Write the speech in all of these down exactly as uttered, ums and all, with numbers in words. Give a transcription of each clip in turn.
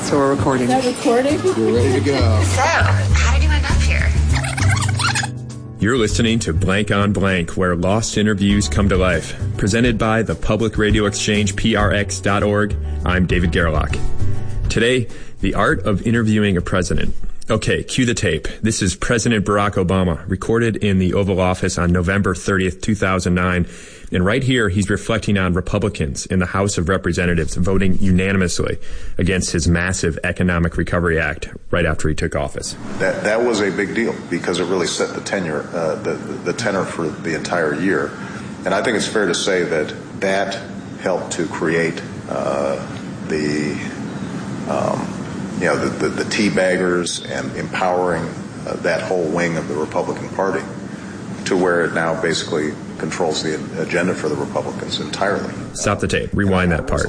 So we're recording. Is that recording? We're ready to go. So, how did you end up here? You're listening to Blank on Blank, where lost interviews come to life. Presented by the Public Radio Exchange, P R X dot org. I'm David Gerlach. Today, the art of interviewing a president. Okay, cue the tape. This is President Barack Obama, recorded in the Oval Office on November thirtieth, two thousand nine. And right here, he's reflecting on Republicans in the House of Representatives voting unanimously against his massive Economic Recovery Act right after he took office. That that was a big deal because it really set the tenure, uh, the, the tenor for the entire year. And I think it's fair to say that that helped to create uh, the, um, you know, the, the, the teabaggers and empowering uh, that whole wing of the Republican Party to where it now basically controls the agenda for the Republicans entirely. Stop the tape. Rewind that part.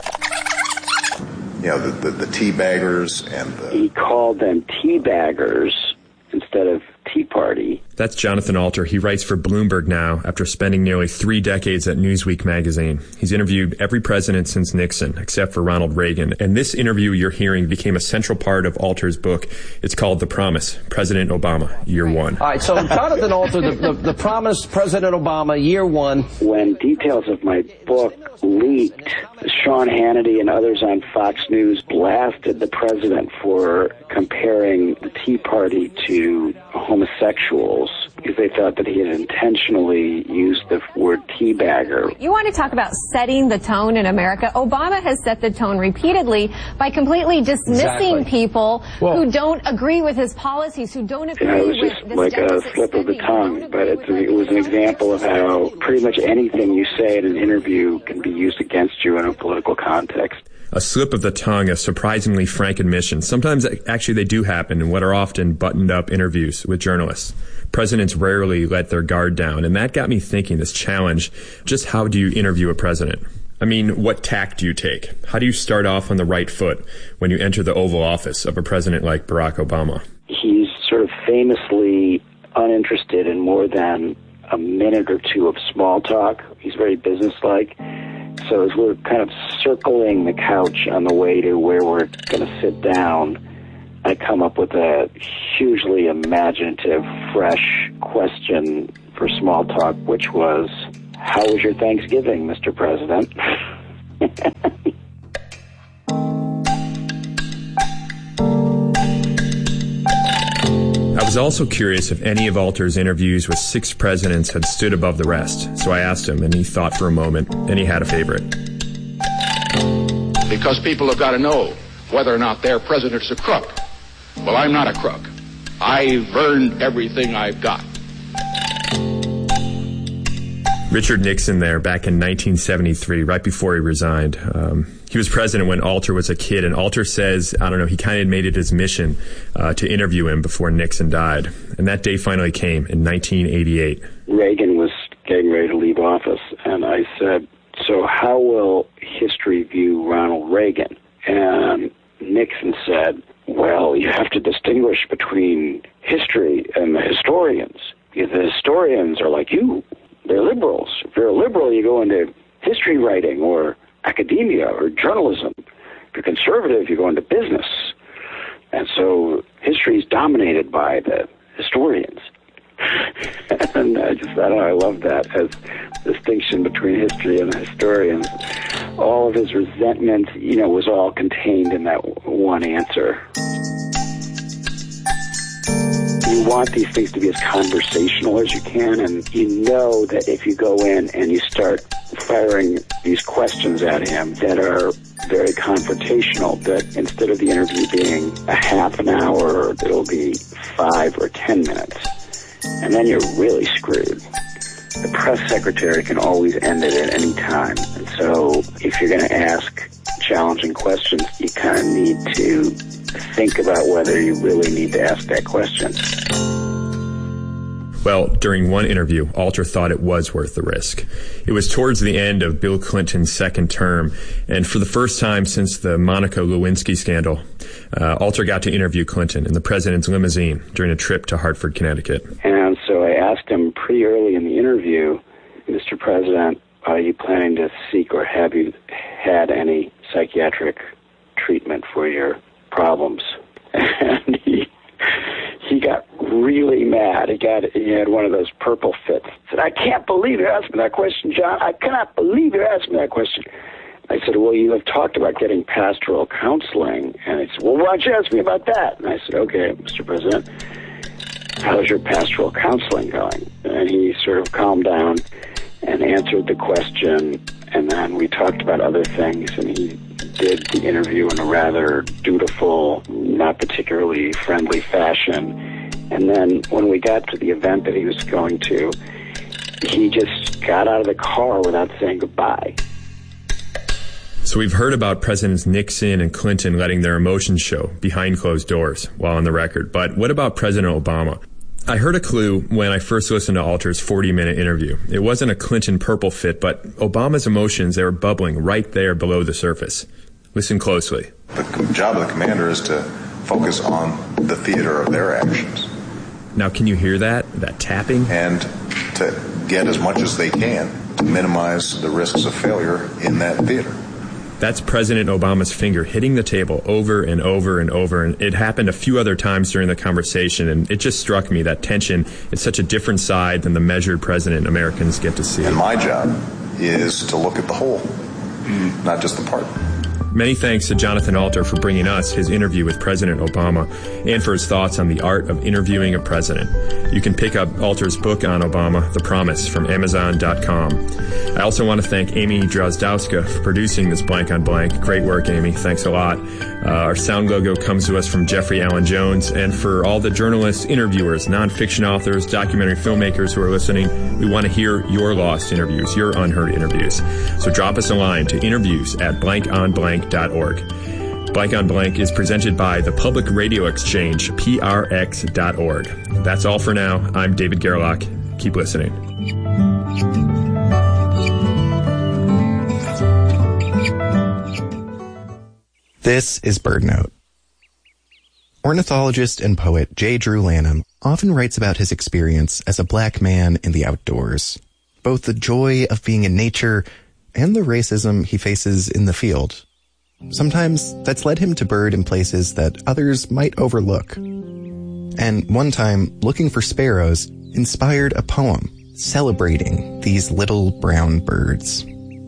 You know, the, the, the teabaggers and the... He called them teabaggers instead of Tea Party. That's Jonathan Alter. He writes for Bloomberg now after spending nearly three decades at Newsweek magazine. He's interviewed every president since Nixon, except for Ronald Reagan. And this interview you're hearing became a central part of Alter's book. It's called The Promise, President Obama, Year One. All right, so Jonathan Alter, the, the, the Promise, President Obama, Year One. When details of my book leaked, Sean Hannity and others on Fox News blasted the president for comparing the Tea Party to homosexuals because they thought that he had intentionally used the word teabagger. You want to talk about setting the tone in America? Obama has set the tone repeatedly by completely dismissing exactly. people well, who don't agree with his policies, who don't agree you know, it was with just this like a slip of the tongue, but it's, it was an example of how pretty much anything you say in an interview can be used against you in a political context. A slip of the tongue, a surprisingly frank admission. Sometimes, actually, they do happen in what are often buttoned-up interviews with journalists. Presidents rarely let their guard down, and that got me thinking, this challenge, just how do you interview a president? I mean, what tack do you take? How do you start off on the right foot when you enter the Oval Office of a president like Barack Obama? He's sort of famously uninterested in more than a minute or two of small talk. He's very businesslike. So as we're kind of circling the couch on the way to where we're going to sit down, I come up with a hugely imaginative, fresh question for small talk, which was, how was your Thanksgiving, Mister President? I was also curious if any of Alter's interviews with six presidents had stood above the rest. So I asked him, and he thought for a moment, and he had a favorite. Because people have got to know whether or not their president's a crook. Well, I'm not a crook. I've earned everything I've got. Richard Nixon there back in nineteen seventy-three, right before he resigned. Um, he was president when Alter was a kid, and Alter says, I don't know, he kind of made it his mission uh, to interview him before Nixon died. And that day finally came in nineteen eighty-eight. Reagan was getting ready to leave office, and I said, so how will history view Ronald Reagan? And Nixon said, well, you have to distinguish between history and the historians. Because the historians are like you. They're liberals. If you're a liberal, you go into history writing or academia or journalism. If you're conservative, you go into business. And so history is dominated by the historians. And I just, I don't know, I love that as distinction between history and historians. All of his resentment, you know, was all contained in that one answer. You want these things to be as conversational as you can, and you know that if you go in and you start firing these questions at him that are very confrontational, that instead of the interview being a half an hour, it'll be five or ten minutes. And then you're really screwed. The press secretary can always end it at any time. And so if you're going to ask challenging questions, you kind of need to think about whether you really need to ask that question. Well, during one interview, Alter thought it was worth the risk. It was towards the end of Bill Clinton's second term, and for the first time since the Monica Lewinsky scandal, uh, Alter got to interview Clinton in the president's limousine during a trip to Hartford, Connecticut. And so I asked him pretty early in the interview, Mister President, are you planning to seek or have you had any psychiatric treatment for your problems. And he he got really mad. He got he had one of those purple fits. He said, I can't believe you're asking that question, John. I cannot believe you're asking that question. I said, well, you have talked about getting pastoral counseling. And he said, well, why don't you ask me about that? And I said, okay, Mister President, how's your pastoral counseling going? And he sort of calmed down and answered the question, and then we talked about other things, and he did the interview in a rather dutiful, not particularly friendly fashion. And then when we got to the event that he was going to, he just got out of the car without saying goodbye. So we've heard about Presidents Nixon and Clinton letting their emotions show behind closed doors while on the record. But what about President Obama? I heard a clue when I first listened to Alter's forty-minute interview. It wasn't a Clinton purple fit, but Obama's emotions, they were bubbling right there below the surface. Listen closely. The job of the commander is to focus on the theater of their actions. Now, can you hear that? That tapping? And to get as much as they can to minimize the risks of failure in that theater. That's President Obama's finger hitting the table over and over and over. And it happened a few other times during the conversation. And it just struck me that tension is such a different side than the measured president Americans get to see. And my job is to look at the whole, not just the part. Many thanks to Jonathan Alter for bringing us his interview with President Obama and for his thoughts on the art of interviewing a president. You can pick up Alter's book on Obama, The Promise, from Amazon dot com. I also want to thank Amy Drozdowska for producing this Blank on Blank. Great work, Amy. Thanks a lot. Uh, our sound logo comes to us from Jeffrey Allen Jones. And for all the journalists, interviewers, nonfiction authors, documentary filmmakers who are listening, we want to hear your lost interviews, your unheard interviews. So drop us a line to interviews at blank on blank dot org. Blank on Blank is presented by the Public Radio Exchange, P R X dot org. That's all for now. I'm David Gerlach. Keep listening. This is BirdNote. Ornithologist and poet J. Drew Lanham often writes about his experience as a black man in the outdoors, both the joy of being in nature and the racism he faces in the field. Sometimes that's led him to bird in places that others might overlook. And one time, looking for sparrows inspired a poem celebrating these little brown birds.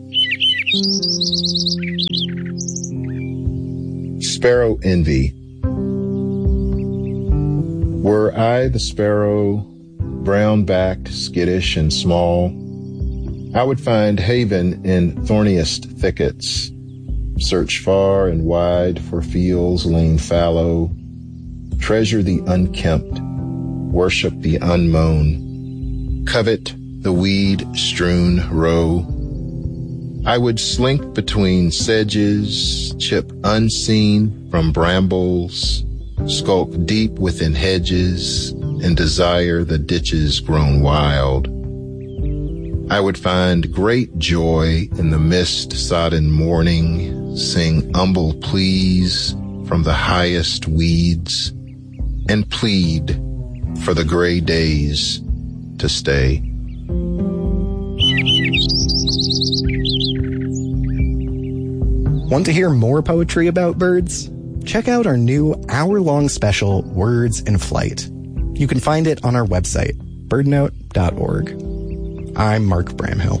Sparrow Envy. Were I the sparrow, brown-backed, skittish, and small, I would find haven in thorniest thickets, search far and wide for fields lean fallow, treasure the unkempt, worship the unmown, covet the weed-strewn row. I would slink between sedges, chip unseen from brambles, skulk deep within hedges, and desire the ditches grown wild. I would find great joy in the mist-sodden morning, sing humble pleas from the highest weeds, and plead for the gray days to stay. Want to hear more poetry about birds? Check out our new hour-long special, Words in Flight. You can find it on our website, bird note dot org. I'm Mark Bramhill.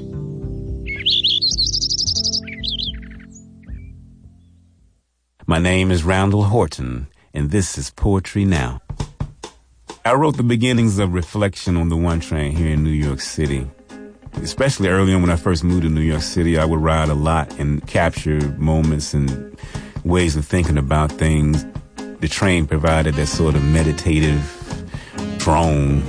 My name is Randall Horton, and this is Poetry Now. I wrote the beginnings of Reflection on the One Train here in New York City. Especially early on when I first moved to New York City, I would ride a lot and capture moments and ways of thinking about things. The train provided that sort of meditative drone.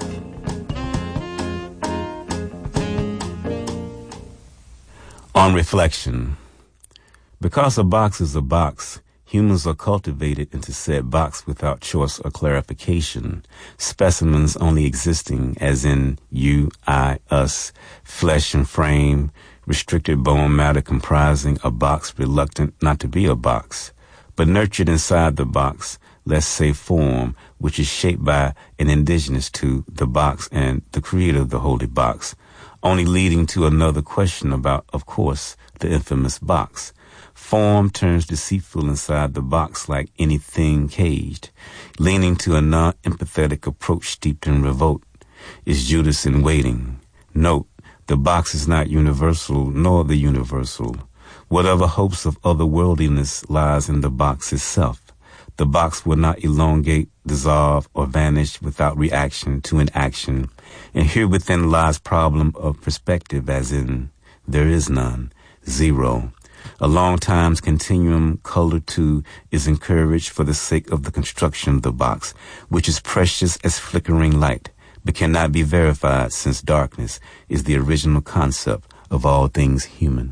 On reflection. Because a box is a box, humans are cultivated into said box without choice or clarification, specimens only existing as in you, I, us, flesh and frame, restricted bone matter comprising a box reluctant not to be a box, but nurtured inside the box, let's say form, which is shaped by and indigenous to the box and the creator of the holy box, only leading to another question about, of course, the infamous box. Form turns deceitful inside the box like anything caged. Leaning to a non-empathetic approach steeped in revolt is Judas in waiting. Note, the box is not universal nor the universal. Whatever hopes of otherworldliness lies in the box itself. The box will not elongate, dissolve, or vanish without reaction to an action. And here within lies problem of perspective, as in, there is none, zero. A long time's continuum, color too, is encouraged for the sake of the construction of the box, which is precious as flickering light, but cannot be verified since darkness is the original concept of all things human.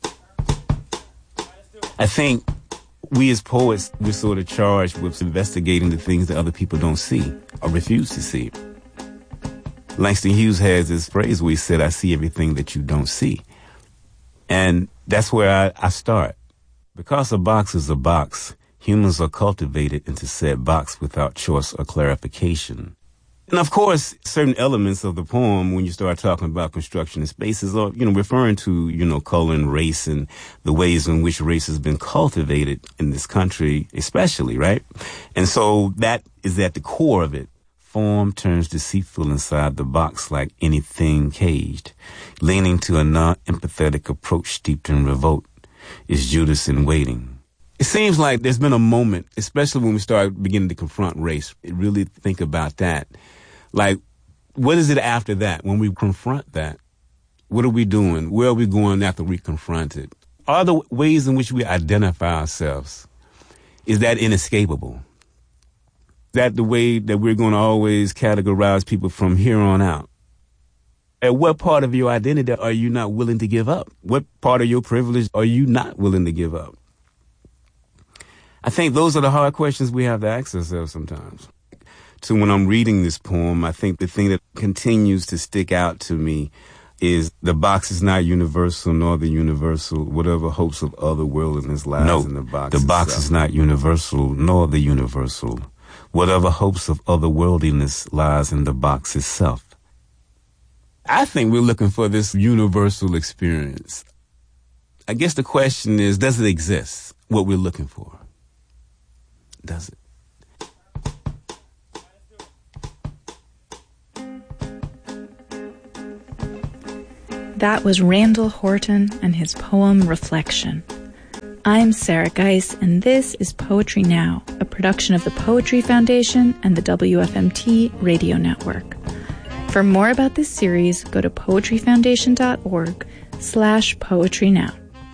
I think we as poets, we're sort of charged with investigating the things that other people don't see or refuse to see. Langston Hughes has this phrase where he said, I see everything that you don't see. And that's where I, I start. Because a box is a box, humans are cultivated into said box without choice or clarification. And of course, certain elements of the poem, when you start talking about construction and spaces, are, you know, referring to, you know, color and race and the ways in which race has been cultivated in this country, especially, right? And so that is at the core of it. Form turns deceitful inside the box like anything caged. Leaning to a non-empathetic approach steeped in revolt is Judas in waiting. It seems like there's been a moment, especially when we start beginning to confront race, really think about that. Like, what is it after that? When we confront that, what are we doing? Where are we going after we confront it? Are the ways in which we identify ourselves, is that inescapable? Is that the way that we're going to always categorize people from here on out? At what part of your identity are you not willing to give up? What part of your privilege are you not willing to give up? I think those are the hard questions we have to ask ourselves sometimes. So when I'm reading this poem, I think the thing that continues to stick out to me is the box is not universal nor the universal. Whatever hopes of otherworldliness lies no, in the box. The box itself. Is not universal nor the universal. Whatever hopes of otherworldliness lies in the box itself. I think we're looking for this universal experience. I guess the question is, does it exist, what we're looking for? Does it? That was Randall Horton and his poem Reflection. I'm Sarah Geis, and this is Poetry Now, a production of the Poetry Foundation and the W F M T Radio Network. For more about this series, go to poetryfoundation.org slash poetry now.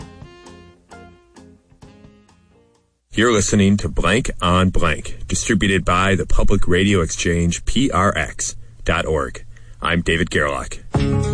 You're listening to Blank on Blank, distributed by the Public Radio Exchange, P R X dot org. I'm David Gerlach.